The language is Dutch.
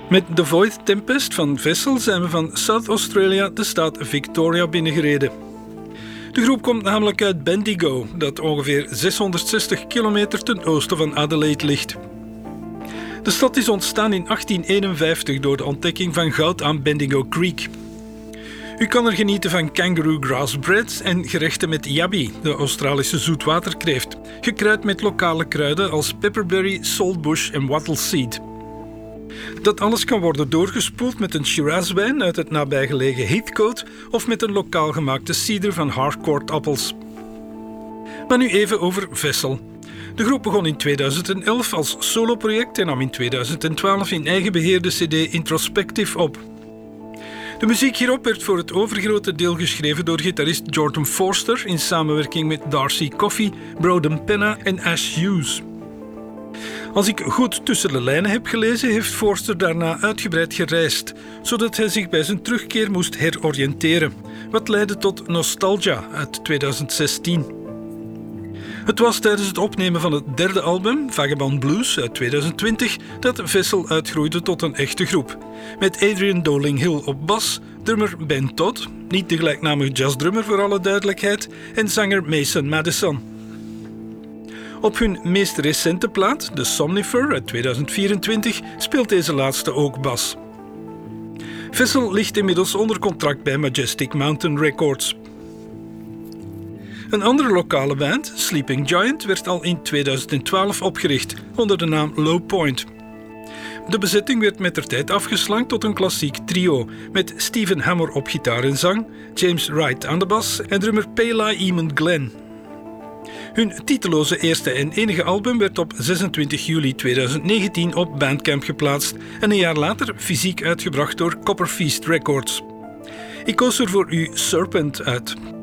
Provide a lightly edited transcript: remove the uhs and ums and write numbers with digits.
Met The Void Tempest van Vessel zijn we van South Australia de staat Victoria binnengereden. De groep komt namelijk uit Bendigo, dat ongeveer 660 kilometer ten oosten van Adelaide ligt. De stad is ontstaan in 1851 door de ontdekking van goud aan Bendigo Creek. U kan er genieten van kangaroo grass bread en gerechten met yabby, de Australische zoetwaterkreeft, gekruid met lokale kruiden als pepperberry, saltbush en wattleseed. Dat alles kan worden doorgespoeld met een Shiraz-wijn uit het nabijgelegen Heathcote of met een lokaal gemaakte cider van Harcourt-appels. Maar nu even over Vessel. De groep begon in 2011 als soloproject en nam in 2012 in eigen beheer de cd Introspective op. De muziek hierop werd voor het overgrote deel geschreven door gitarist Jordan Forster in samenwerking met Darcy Coffey, Broden Penna en Ash Hughes. Als ik goed tussen de lijnen heb gelezen, heeft Forster daarna uitgebreid gereisd, zodat hij zich bij zijn terugkeer moest heroriënteren, wat leidde tot Nostalgia uit 2016. Het was tijdens het opnemen van het derde album, Vagabond Blues uit 2020, dat Vessel uitgroeide tot een echte groep. Met Adrian Doling-Hill op bas, drummer Ben Todd, niet de gelijknamige jazzdrummer voor alle duidelijkheid, en zanger Mason Madison. Op hun meest recente plaat, The Somnifer uit 2024, speelt deze laatste ook bas. Vessel ligt inmiddels onder contract bij Majestic Mountain Records. Een andere lokale band, Sleeping Giant, werd al in 2012 opgericht onder de naam Low Point. De bezetting werd mettertijd afgeslankt tot een klassiek trio met Stephen Hammer op gitaar en zang, James Wright aan de bas en drummer Pela Eamon Glenn. Hun titeloze eerste en enige album werd op 26 juli 2019 op Bandcamp geplaatst en een jaar later fysiek uitgebracht door Copperfeast Records. Ik koos er voor u Serpent uit.